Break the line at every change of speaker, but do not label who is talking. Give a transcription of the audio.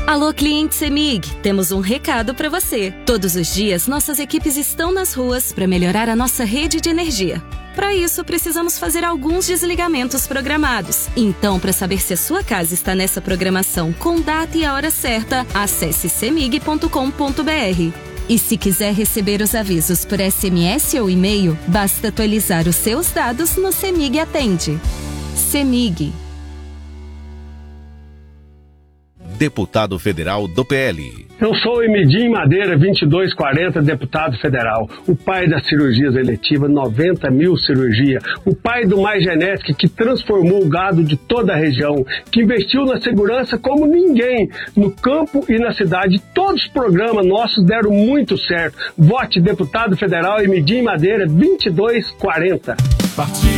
Alô, cliente CEMIG, temos um recado para você. Todos os dias, nossas equipes estão nas ruas para melhorar a nossa rede de energia. Para isso, precisamos fazer alguns desligamentos programados. Então, para saber se a sua casa está nessa programação com data e a hora certa, acesse cemig.com.br. E se quiser receber os avisos por SMS ou e-mail, basta atualizar os seus dados no CEMIG Atende. CEMIG.
Deputado federal do PL.
Eu sou Emidim Madeira, 2240, deputado federal. O pai das cirurgias eletivas, 90 mil cirurgias. O pai do Mais Genética, que transformou o gado de toda a região. Que investiu na segurança como ninguém, no campo e na cidade. Todos os programas nossos deram muito certo. Vote deputado federal Emidim Madeira, 2240.